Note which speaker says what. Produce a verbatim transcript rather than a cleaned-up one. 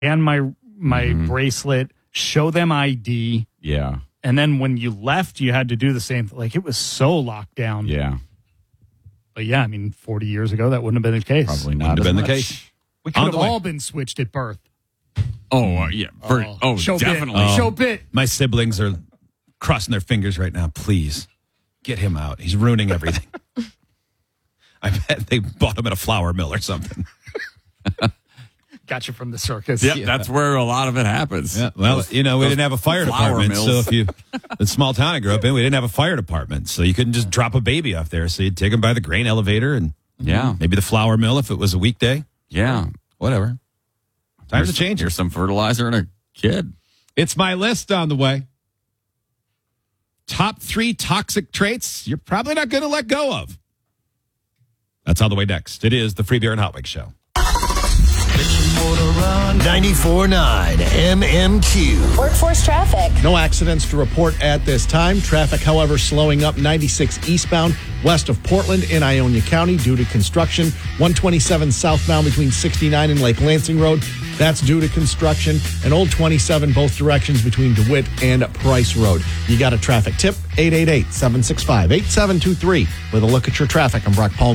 Speaker 1: and my my
Speaker 2: Mhm.
Speaker 1: bracelet, show them I D.
Speaker 2: Yeah.
Speaker 1: And then when you left, you had to do the same. Like, it was so locked down.
Speaker 2: Yeah.
Speaker 1: But yeah, I mean, forty years ago, that wouldn't have been the case.
Speaker 2: Probably
Speaker 3: Wouldn't
Speaker 2: not
Speaker 3: have
Speaker 2: as
Speaker 3: been the
Speaker 2: much.
Speaker 3: case.
Speaker 1: We could
Speaker 3: On
Speaker 1: have
Speaker 3: the way.
Speaker 1: all been switched at birth.
Speaker 2: Oh, uh, yeah. For,
Speaker 1: Oh,
Speaker 2: oh,
Speaker 1: show
Speaker 2: definitely.
Speaker 1: Bit. Show bit.
Speaker 3: My siblings are crossing their fingers right now. Please get him out. He's ruining everything. I bet they bought him at a flour mill or something.
Speaker 1: Got you from the circus.
Speaker 2: Yeah, that's where a lot of it happens.
Speaker 3: Yeah, well,
Speaker 2: Those-
Speaker 3: you know, we
Speaker 2: those
Speaker 3: didn't have a fire
Speaker 2: flour
Speaker 3: department.
Speaker 2: mills.
Speaker 3: So if you, the small town I grew up in, we didn't have a fire department. So you couldn't just drop a baby off there. So you'd take him by the grain elevator and
Speaker 2: Yeah.
Speaker 3: maybe the flour mill if it was a weekday.
Speaker 2: Yeah.
Speaker 3: Whatever. Times are changing.
Speaker 2: Here's some fertilizer and a kid.
Speaker 3: It's my list on the way. Top three toxic traits you're probably not going to let go of. That's on the way next. It is the Free Beer and Hot Wings Show.
Speaker 4: ninety-four point nine M M Q.
Speaker 5: Workforce traffic.
Speaker 6: No accidents to report at this time. Traffic, however, slowing up ninety-six eastbound west of Portland in Ionia County due to construction. one twenty-seven southbound between sixty-nine and Lake Lansing Road. That's due to construction. And Old twenty-seven both directions between DeWitt and Price Road. You got a traffic tip? eight eight eight, seven six five, eight seven two three. With a look at your traffic, I'm Brock Palmer.